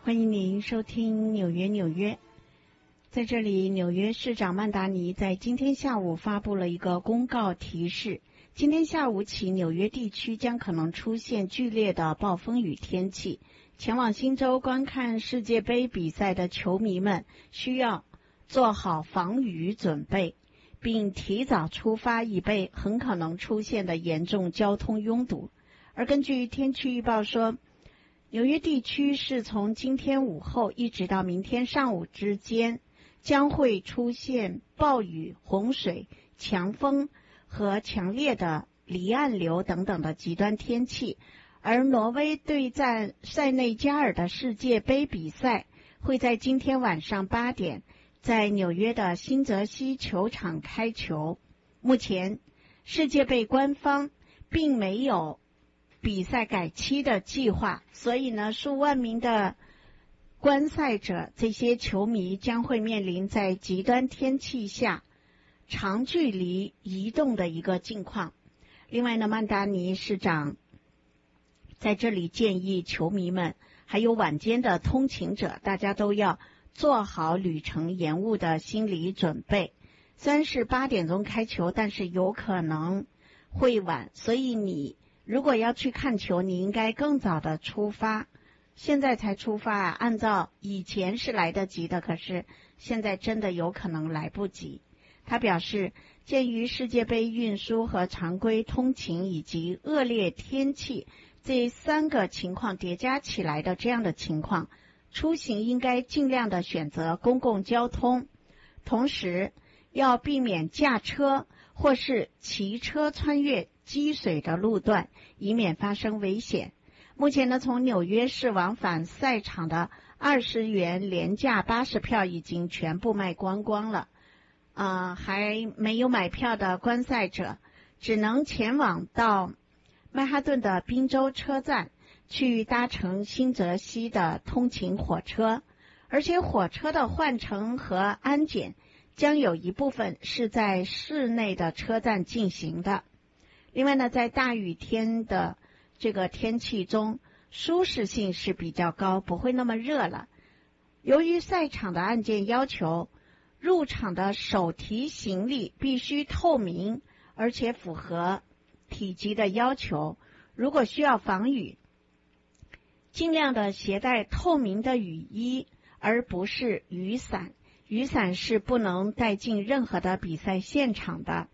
欢迎您收听纽约。在这里，纽约市长曼达尼在今天下午发布了一个公告，提示今天下午起，纽约地区将可能出现剧烈的暴风雨天气。前往新州观看世界杯比赛的球迷们需要做好防雨准备，并提早出发，以备很可能出现的严重交通拥堵。而根据天气预报说，纽约地区是从今天午后一直到明天上午之间将会出现暴雨、洪水、强风和强烈的离岸流等等的极端天气。而挪威对战塞内加尔的世界杯比赛会在今天晚上8点在纽约的新泽西球场开球。目前世界杯官方并没有比赛改期的计划，所以呢，数万名的观赛者，这些球迷将会面临在极端天气下长距离移动的一个境况。另外呢，曼达尼市长在这里建议球迷们还有晚间的通勤者，大家都要做好旅程延误的心理准备。虽然是8点钟开球，但是有可能会晚，所以你如果要去看球，你应该更早的出发。现在才出发啊，按照以前是来得及的，可是现在真的有可能来不及。他表示，鉴于世界杯运输和常规通勤以及恶劣天气这3个情况叠加起来的这样的情况，出行应该尽量的选择公共交通，同时要避免驾车或是骑车穿越积水的路段，以免发生危险。目前呢，从纽约市往返赛场的20元廉价巴士票已经全部卖光光了。还没有买票的观赛者只能前往到曼哈顿的宾州车站去搭乘新泽西的通勤火车，而且火车的换乘和安检将有一部分是在市内的车站进行的。另外呢，在大雨天的这个天气中，舒适性是比较高，不会那么热了。由于赛场的安检要求，入场的手提行李必须透明，而且符合体积的要求。如果需要防雨，尽量的携带透明的雨衣，而不是雨伞。雨伞是不能带进任何的比赛现场的。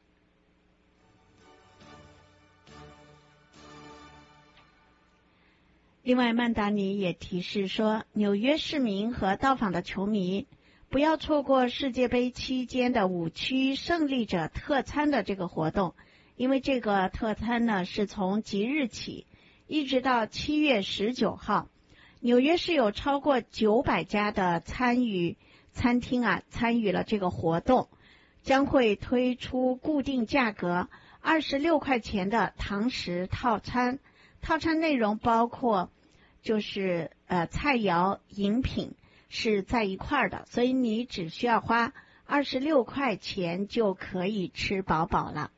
另外，曼达尼也提示说，纽约市民和到访的球迷不要错过世界杯期间的5区胜利者特餐的这个活动，因为这个特餐呢是从即日起一直到7月19号，纽约市有超过900家的餐厅参与了这个活动，将会推出固定价格26块钱的堂食套餐。套餐内容包括就是菜肴饮品是在一块的，所以你只需要花26块钱就可以吃饱饱了。